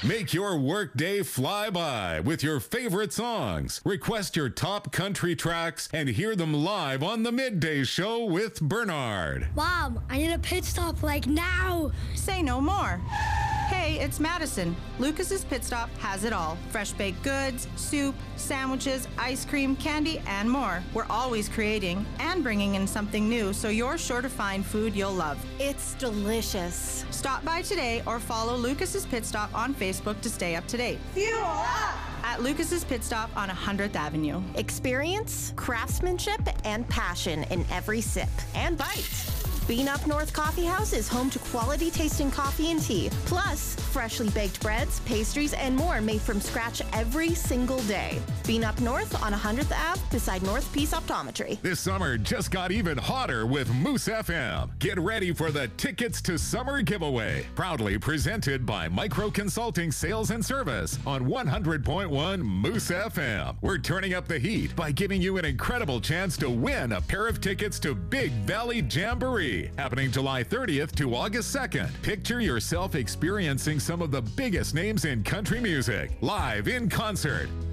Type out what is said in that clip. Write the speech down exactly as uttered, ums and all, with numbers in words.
Make your workday fly by with your favorite songs. Request your top country tracks and hear them live on the Midday Show with Bernard. Mom, I need a pit stop like now. Say no more. Hey, it's Madison. Lucas's Pit Stop has it all. Fresh baked goods, soup, sandwiches, ice cream, candy, and more. We're always creating and bringing in something new, so you're sure to find food you'll love. It's delicious. Stop by today or follow Lucas's Pit Stop on Facebook to stay up to date. Fuel up! At Lucas's Pit Stop on one hundredth Avenue. Experience, craftsmanship, and passion in every sip and bite. Bean Up North Coffee House is home to quality tasting coffee and tea, plus freshly baked breads, pastries, and more made from scratch every single day. Bean Up North on one hundredth Ave beside North Peace Optometry. This summer just got even hotter with Moose F M. Get ready for the Tickets to Summer giveaway, proudly presented by Micro Consulting Sales and Service on one hundred point one Moose F M. We're turning up the heat by giving you an incredible chance to win a pair of tickets to Big Valley Jamboree, happening July thirtieth to August second. Picture yourself experiencing some of the biggest names in country music live in concert.